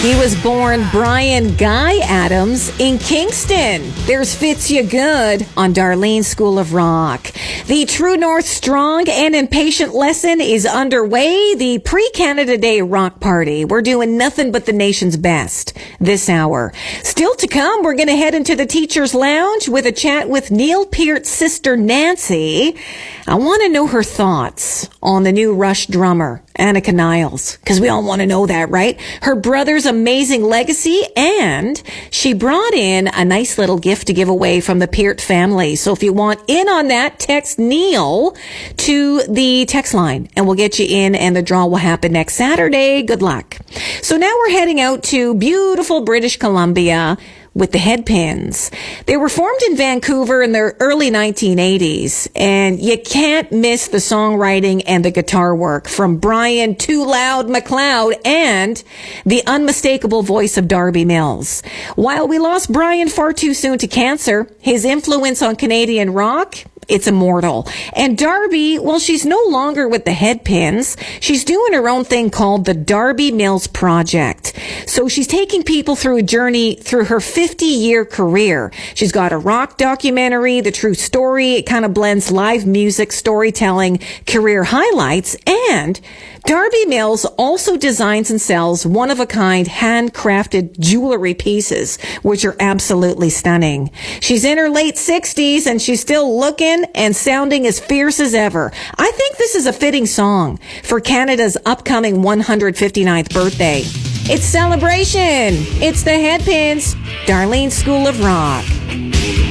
He was born Brian Guy Adams in Kingston. There's Fits You Good on Darlene School of Rock. The True North Strong and Impatient lesson is underway. The pre-Canada Day rock party. We're doing nothing but the nation's best this hour. Still to come, we're going to head into the Teacher's Lounge with a chat with Neil Peart's sister Nancy. I want to know her thoughts on the new Rush drummer, Annika Niles, because we all want to know that, right? Her brother's amazing legacy, and she brought in a nice little gift to give away from the Peart family. So if you want in on that, text Neil to the text line, and we'll get you in, and the draw will happen next Saturday. Good luck. So now we're heading out to beautiful British Columbia with the Headpins. They were formed in Vancouver in the early 1980s, and you can't miss the songwriting and the guitar work from Brian Too Loud McLeod and the unmistakable voice of Darby Mills. While we lost Brian far too soon to cancer, his influence on Canadian rock, it's immortal. And Darby, well, she's no longer with the Headpins. She's doing her own thing called the Darby Mills Project. So she's taking people through a journey through her 50-year career. She's got a rock documentary, The True Story. It kind of blends live music, storytelling, career highlights, and Darby Mills also designs and sells one-of-a-kind handcrafted jewelry pieces, which are absolutely stunning. She's in her late 60s, and she's still looking and sounding as fierce as ever. I think this is a fitting song for Canada's upcoming 159th birthday. It's celebration. It's the Headpins, Darlene School of Rock.